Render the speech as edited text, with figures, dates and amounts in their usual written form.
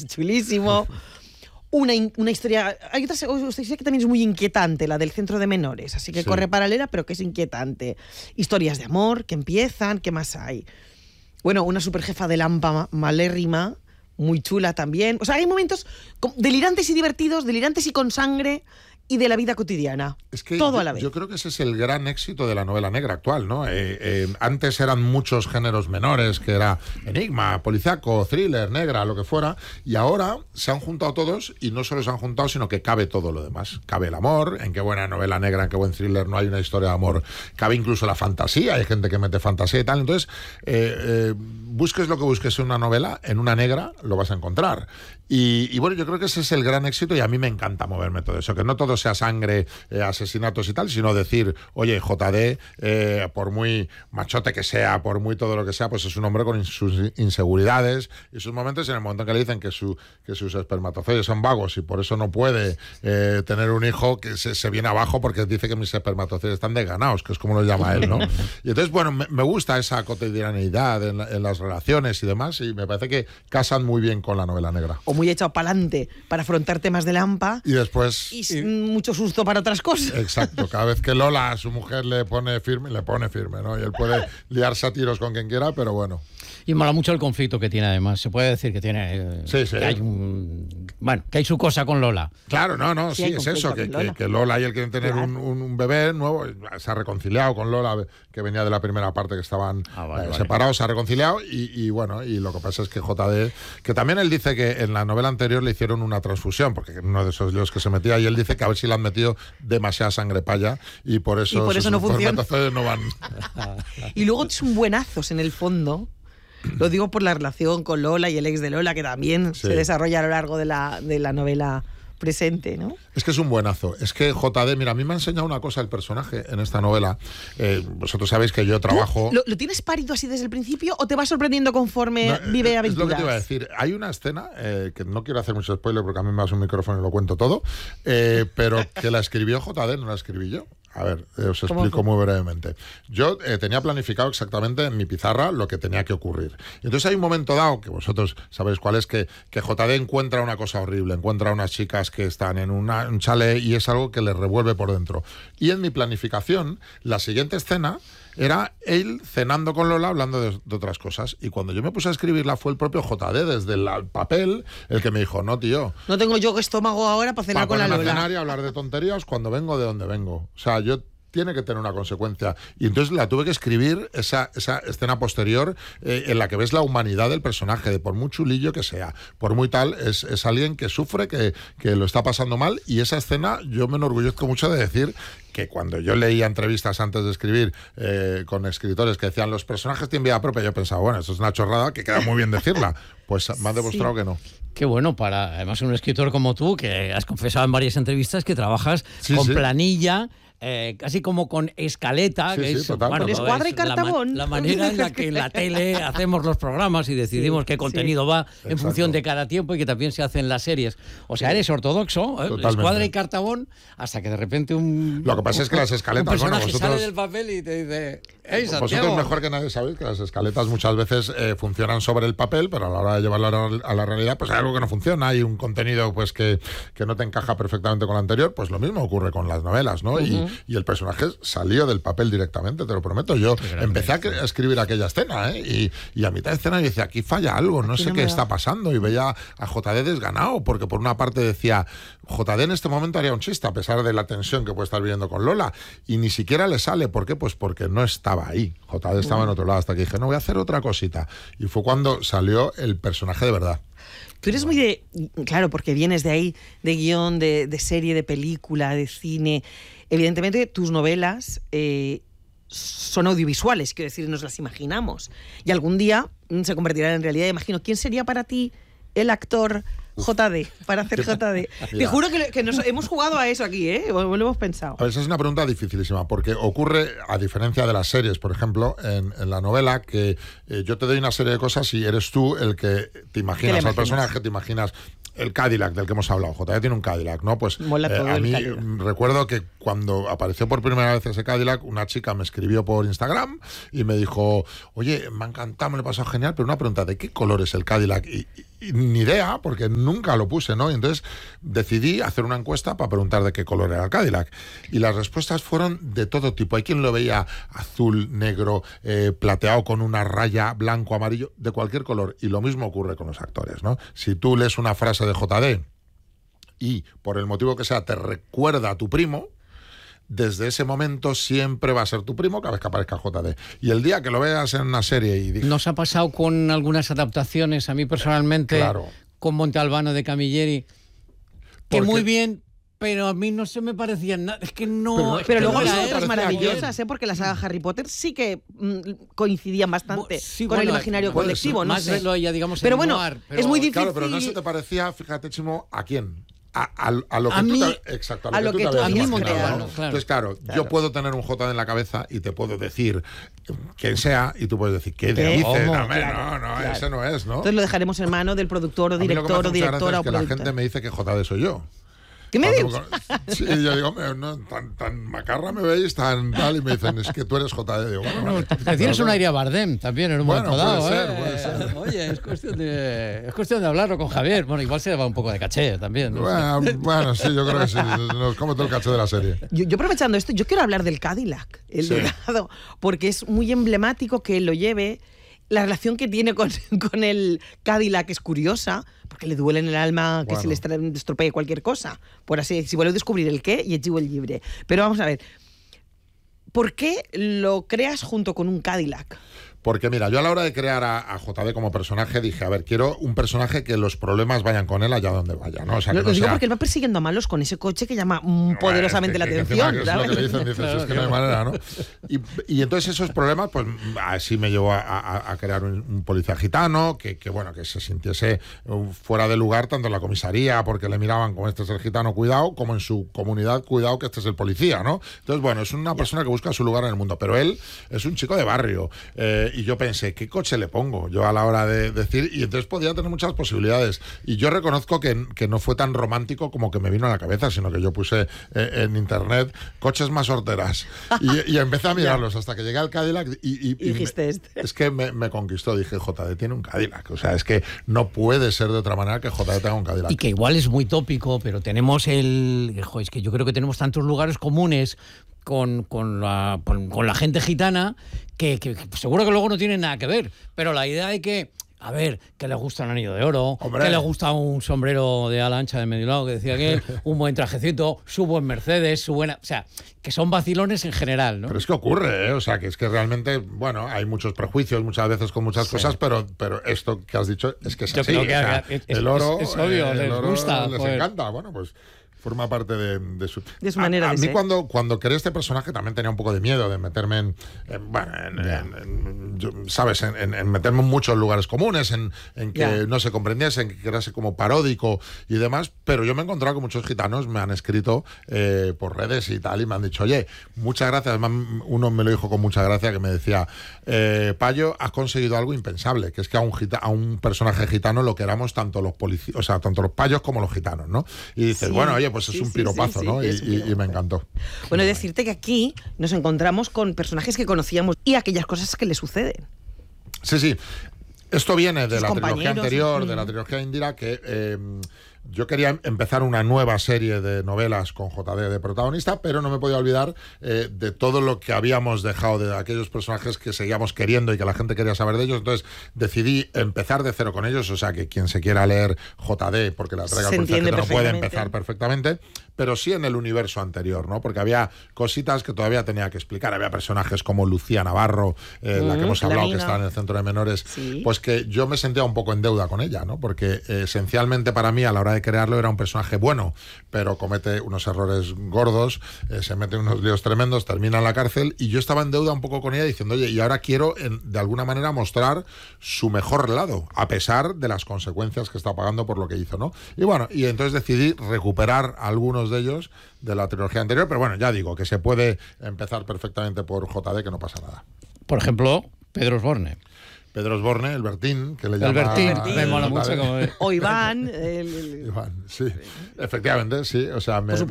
chulísimo. Una historia... Hay otra historia que también es muy inquietante, la del centro de menores. Así que corre paralela, pero que es inquietante. Historias de amor que empiezan, ¿qué más hay? Bueno, una superjefa de Lampa malérrima, muy chula también. O sea, hay momentos delirantes y divertidos, delirantes y con sangre, y de la vida cotidiana. Es que todo a la vez. Yo creo que ese es el gran éxito de la novela negra actual, ¿no? Antes eran muchos géneros menores, que era enigma, policíaco, thriller, negra, lo que fuera, y ahora se han juntado todos, y no solo se han juntado, sino que cabe todo lo demás. Cabe el amor, en qué buena novela negra, en qué buen thriller no hay una historia de amor. Cabe incluso la fantasía, hay gente que mete fantasía y tal. Entonces, busques lo que busques en una novela, en una negra lo vas a encontrar. Y bueno, yo creo que ese es el gran éxito, y a mí me encanta moverme todo eso, que no todo sea sangre, asesinatos y tal, sino decir, oye, JD, por muy machote que sea, por muy todo lo que sea, pues es un hombre con sus inseguridades y sus momentos. En el momento en que le dicen que sus espermatozoides son vagos y por eso no puede tener un hijo, que se viene abajo porque dice que mis espermatozoides están desganados, que es como lo llama él, ¿no? Y entonces, bueno, me gusta esa cotidianeidad en las relaciones y demás, y me parece que casan muy bien con la novela negra. O muy echado para adelante para afrontar temas de Lampa. Y después... Y mucho susto para otras cosas. Exacto. Cada vez que Lola a su mujer le pone firme, ¿no? Y él puede liarse a tiros con quien quiera, pero bueno. Y mola mucho el conflicto que tiene, además. Se puede decir que tiene... Sí. Que hay que hay su cosa con Lola. Claro, sí es eso, que Lola y él quieren tener un bebé nuevo. Se ha reconciliado con Lola, que venía de la primera parte, que estaban separados, se ha reconciliado, y bueno, y lo que pasa es que JD, que también él dice que en la novela anterior le hicieron una transfusión, porque uno de esos líos que se metía, y él dice que a ver si le han metido demasiada sangre paya, y por eso no funciona. No van. Y luego es un buenazos en el fondo. Lo digo por la relación con Lola y el ex de Lola, que también se desarrolla a lo largo de la novela presente, ¿no? Es que es un buenazo. Es que JD, mira, a mí me ha enseñado una cosa el personaje en esta novela. Vosotros sabéis que yo trabajo... ¿Lo tienes parido así desde el principio o te va sorprendiendo conforme vive aventuras? Es lo que te iba a decir. Hay una escena, que no quiero hacer mucho spoiler porque a mí me das un micrófono y lo cuento todo, pero que la escribió JD, no la escribí yo. A ver, os explico muy brevemente. Yo tenía planificado exactamente en mi pizarra lo que tenía que ocurrir. Y entonces hay un momento dado, que vosotros sabéis cuál es, que JD encuentra una cosa horrible, encuentra a unas chicas que están en un chalet, y es algo que les revuelve por dentro. Y en mi planificación, la siguiente escena era él cenando con Lola, hablando de otras cosas. Y cuando yo me puse a escribirla, fue el propio JD, desde el papel, el que me dijo, no, tío, no tengo yo estómago ahora para cenar con la Lola. Para cenar y hablar de tonterías cuando vengo de donde vengo. O sea, tiene que tener una consecuencia. Y entonces la tuve que escribir, esa escena posterior, en la que ves la humanidad del personaje, de por muy chulillo que sea, por muy tal, es alguien que sufre, que lo está pasando mal. Y esa escena yo me enorgullezco mucho de decir que cuando yo leía entrevistas antes de escribir con escritores que decían los personajes tienen vida propia, yo pensaba, bueno, esto es una chorrada que queda muy bien decirla. Pues me han demostrado que no. Qué bueno, para además un escritor como tú, que has confesado en varias entrevistas que trabajas con planilla, casi como con escaleta, que es, bueno, con escuadra y cartabón. La manera en la que en la tele hacemos los programas y decidimos qué contenido va en función de cada tiempo, y que también se hace en las series. O sea, eres ortodoxo, escuadra y cartabón, hasta que de repente Lo que pasa es que las escaletas, un personaje sale del papel y te dice, hey, Santiago. Vosotros mejor que nadie sabéis que las escaletas muchas veces funcionan sobre el papel, pero a la hora de llevarlo a la realidad, pues hay algo que no funciona, hay un contenido pues que no te encaja perfectamente con lo anterior. Pues lo mismo ocurre con las novelas, ¿no? Y el personaje salió del papel directamente, te lo prometo. Yo empecé a escribir aquella escena, y a mitad de escena yo decía, aquí falla algo, no sé qué está pasando, y veía a JD desganado, porque por una parte decía, JD en este momento haría un chiste, a pesar de la tensión que puede estar viviendo con Lola, y ni siquiera le sale. ¿Por qué? Pues porque no estaba ahí. JD estaba en otro lado, hasta que dije, no, voy a hacer otra cosita. Y fue cuando salió el personaje de verdad. Tú eres muy claro, porque vienes de ahí, de guión, de serie, de película, de cine. Evidentemente, tus novelas son audiovisuales, quiero decir, nos las imaginamos. Y algún día se convertirán en realidad. Imagino, ¿quién sería para ti el actor JD, para hacer JD? Te juro que nos hemos jugado a eso aquí, lo hemos pensado. A ver, esa es una pregunta dificilísima, porque ocurre, a diferencia de las series, por ejemplo, en la novela, que yo te doy una serie de cosas y eres tú el que te imaginas al personaje, te imaginas el Cadillac del que hemos hablado. JD tiene un Cadillac, ¿no? Pues a mí recuerdo que cuando apareció por primera vez ese Cadillac, una chica me escribió por Instagram y me dijo, oye, me ha encantado, me lo he pasado genial, pero una pregunta, ¿de qué color es el Cadillac? ni idea, porque nunca lo puse, ¿no? Y entonces decidí hacer una encuesta para preguntar de qué color era el Cadillac. Y las respuestas fueron de todo tipo. Hay quien lo veía azul, negro, plateado con una raya, blanco, amarillo, de cualquier color. Y lo mismo ocurre con los actores, ¿no? Si tú lees una frase de JD y, por el motivo que sea, te recuerda a tu primo, desde ese momento siempre va a ser tu primo cada vez que aparezca JD. Y el día que lo veas en una serie y digas... Nos ha pasado con algunas adaptaciones, a mí personalmente, claro, con Monte Albano de Camilleri, que muy bien, pero a mí no se me parecían nada. Es que no... Pero luego hay otras maravillosas, porque la saga Harry Potter sí que coincidían bastante con el imaginario colectivo. Más no sé. Ya, digamos, pero bueno, noir, es muy difícil. Claro, pero no se te parecía, fíjate, Chimo, ¿a quién? A lo que a tú mí, exacto, a lo que tú te habías mismo imaginado, ¿no? claro. Entonces, claro, yo puedo tener un JD en la cabeza y te puedo decir quién sea y tú puedes decir ¿qué dices? No, claro. Ese no es, ¿no? Entonces lo dejaremos en mano del productor o director o directora o que la gente me dice que JD soy yo. ¿Qué me dices? Sí, yo digo, no, tan macarra me veis, tan tal, y me dicen, es que tú eres JD. Digo, bueno, tienes un aire a Bardem también en un momento dado. Puede ser. Oye, es cuestión de hablarlo con Javier. Bueno, igual se le va un poco de caché también. ¿No? Bueno, sí, yo creo que sí. Nos come todo el caché de la serie. Yo aprovechando esto, yo quiero hablar del Cadillac, el dorado, porque es muy emblemático que él lo lleve. La relación que tiene con el Cadillac es curiosa, porque le duele en el alma que se le estropee cualquier cosa. Por así, si vuelve a descubrir el qué y el chivo el libre. Pero vamos a ver, ¿por qué lo creas junto con un Cadillac? Porque mira, yo a la hora de crear a JD como personaje dije, a ver, quiero un personaje que los problemas vayan con él allá donde vaya, ¿no? O sea, que lo digo porque él va persiguiendo a malos con ese coche que llama poderosamente la atención. Es lo que le dicen, dices, es que no hay manera, ¿no? Y entonces esos problemas, pues así me llevó a crear un policía gitano, que bueno, que se sintiese fuera de lugar tanto en la comisaría, porque le miraban como este es el gitano, cuidado, como en su comunidad, cuidado, que este es el policía, ¿no? Entonces, bueno, es una persona que busca su lugar en el mundo, pero él es un chico de barrio, y yo pensé, ¿qué coche le pongo? Yo a la hora de decir, y entonces podía tener muchas posibilidades. Y yo reconozco que no fue tan romántico como que me vino a la cabeza, sino que yo puse en internet coches más horteras. Y empecé a mirarlos hasta que llegué al Cadillac y dijiste es que me conquistó. Dije, JD tiene un Cadillac. O sea, es que no puede ser de otra manera que JD tenga un Cadillac. Y que igual es muy tópico, pero tenemos es que yo creo que tenemos tantos lugares comunes con la gente gitana que seguro que luego no tienen nada que ver, pero la idea de que, a ver, que le gusta un anillo de oro, ¡hombre!, que le gusta un sombrero de ala ancha de medio lado, que decía que un buen trajecito, su buen Mercedes, su buena... O sea, que son vacilones en general, ¿no? Pero es que ocurre, ¿eh? O sea, que es que realmente, bueno, hay muchos prejuicios muchas veces con muchas cosas, pero esto que has dicho es que es así. Yo creo que el oro, es obvio, les gusta. Les encanta, bueno, pues... forma parte de su manera de ser. A mí cuando creé este personaje también tenía un poco de miedo de meterme ¿sabes? En meterme en muchos lugares comunes, en que no se comprendiese, en que quedase como paródico y demás, pero yo me he encontrado que muchos gitanos me han escrito por redes y tal, y me han dicho, oye, muchas gracias. Además, uno me lo dijo con mucha gracia, que me decía, Payo, has conseguido algo impensable, que es que a un personaje gitano lo queramos tanto los policías, o sea, tanto los payos como los gitanos, ¿no? Y dices, bueno, oye, pues es un piropazo, ¿no? Y me encantó. Bueno, decirte que aquí nos encontramos con personajes que conocíamos y aquellas cosas que le suceden. Sí. Esto viene de la trilogía anterior, de la trilogía Indira, que yo quería empezar una nueva serie de novelas con JD de protagonista, pero no me podía olvidar de todo lo que habíamos dejado de aquellos personajes que seguíamos queriendo y que la gente quería saber de ellos. Entonces decidí empezar de cero con ellos, o sea que quien se quiera leer JD, porque la traiga al no puede empezar perfectamente, pero sí en el universo anterior, ¿no? Porque había cositas que todavía tenía que explicar. Había personajes como Lucía Navarro, la que hemos hablado, que está en el centro de menores, pues que yo me sentía un poco en deuda con ella, ¿no? Porque esencialmente para mí, a la hora de crearlo, era un personaje bueno, pero comete unos errores gordos, se mete en unos líos tremendos, termina en la cárcel, y yo estaba en deuda un poco con ella diciendo, oye, y ahora quiero de alguna manera mostrar su mejor lado, a pesar de las consecuencias que está pagando por lo que hizo, ¿no? Y bueno, y entonces decidí recuperar algunos de ellos de la trilogía anterior, pero bueno, ya digo que se puede empezar perfectamente por JD, que no pasa nada. Por ejemplo, Pedro Osborne. Pedro Osborne, el Bertín, que le llama... El Bertín, me mola mucho. O Iván. Iván, sí. Efectivamente, sí. O sea,